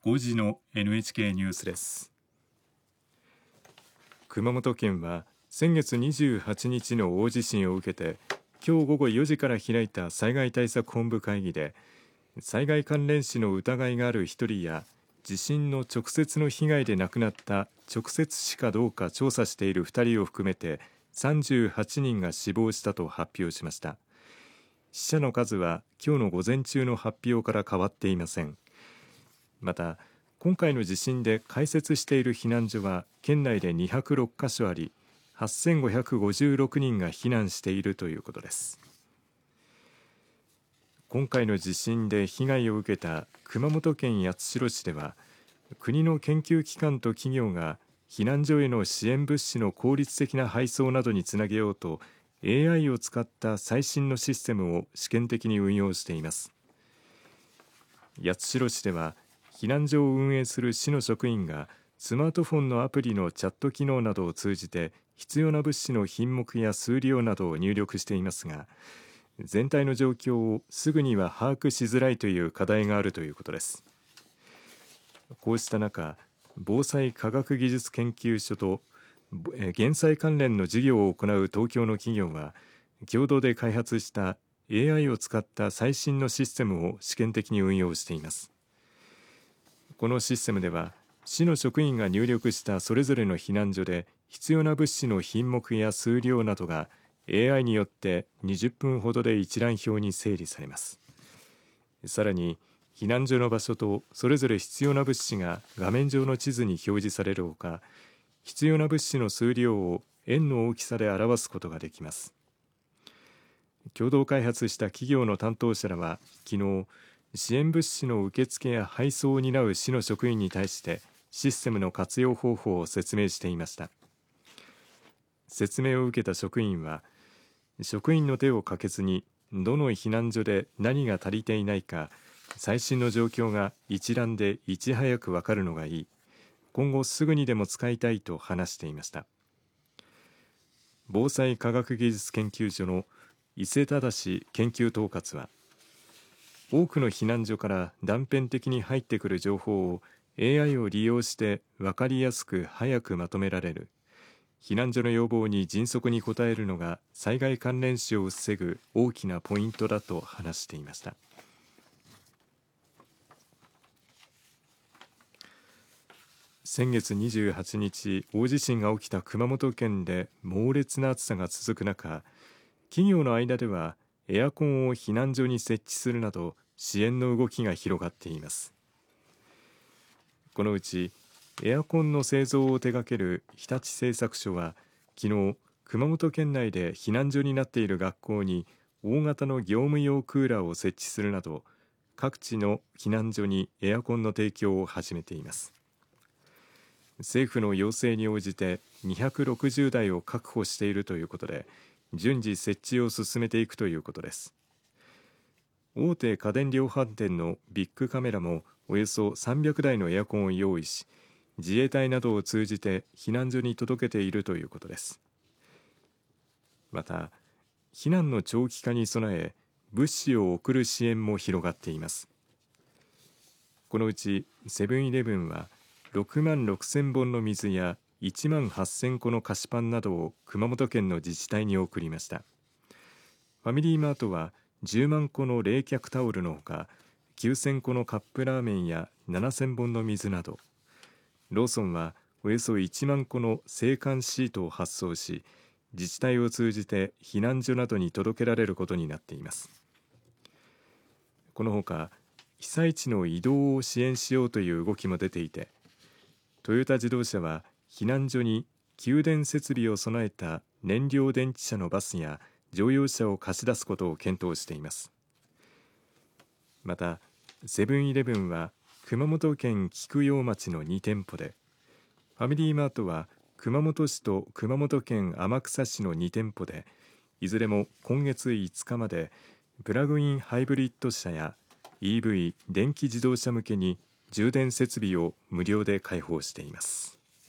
5時の NHK ニュースです。熊本県は先月28日の大地震を受けて今日午後4時から開いた災害対策本部会議で災害関連死の疑いがある1人や地震の直接の被害で亡くなった直接死かどうか調査している2人を含めて38人が死亡したと発表しました。死者の数は今日の午前中の発表から変わっていません。また今回の地震で開設している避難所は県内で206カ所あり8556人が避難しているということです。今回の地震で被害を受けた熊本県八代市では国の研究機関と企業が避難所への支援物資の効率的な配送などにつなげようと AI を使った最新のシステムを試験的に運用しています。八代市では避難所を運営する市の職員がスマートフォンのアプリのチャット機能などを通じて必要な物資の品目や数量などを入力していますが、全体の状況をすぐには把握しづらいという課題があるということです。こうした中、防災科学技術研究所と減災関連の事業を行う東京の企業は共同で開発した AI を使った最新のシステムを試験的に運用しています。このシステムでは市の職員が入力したそれぞれの避難所で必要な物資の品目や数量などが AI によって20分ほどで一覧表に整理されます。さらに避難所の場所とそれぞれ必要な物資が画面上の地図に表示されるほか、必要な物資の数量を円の大きさで表すことができます。共同開発した企業の担当者らは昨日支援物資の受付や配送を担う市の職員に対してシステムの活用方法を説明していました。説明を受けた職員は職員の手をかけずにどの避難所で何が足りていないか最新の状況が一覧でいち早くわかるのがいい、今後すぐにでも使いたいと話していました。防災科学技術研究所の伊勢忠研究統括は多くの避難所から断片的に入ってくる情報を AI を利用して分かりやすく早くまとめられる。避難所の要望に迅速に応えるのが災害関連死を防ぐ大きなポイントだと話していました。先月28日、大地震が起きた熊本県で猛烈な暑さが続く中、企業の間ではエアコンを避難所に設置するなど支援の動きが広がっています。このうちエアコンの製造を手掛ける日立製作所は昨日熊本県内で避難所になっている学校に大型の業務用クーラーを設置するなど各地の避難所にエアコンの提供を始めています。政府の要請に応じて260台を確保しているということで順次設置を進めていくということです。大手家電量販店のビッグカメラもおよそ300台のエアコンを用意し自衛隊などを通じて避難所に届けているということです。また避難の長期化に備え物資を送る支援も広がっています。このうちセブンイレブンは6万6000本の水や1万8000個の菓子パンなどを熊本県の自治体に送りました。ファミリーマートは10万個の冷却タオルのほか9000個のカップラーメンや7000本の水など、ローソンはおよそ1万個の制汗シートを発送し自治体を通じて避難所などに届けられることになっています。このほか被災地の移動を支援しようという動きも出ていて、トヨタ自動車は避難所に給電設備を備えた燃料電池車のバスや乗用車を貸し出すことを検討しています。またセブンイレブンは熊本県菊陽町の2店舗で、ファミリーマートは熊本市と熊本県天草市の2店舗でいずれも今月5日までプラグインハイブリッド車や EV 電気自動車向けに充電設備を無料で開放しています。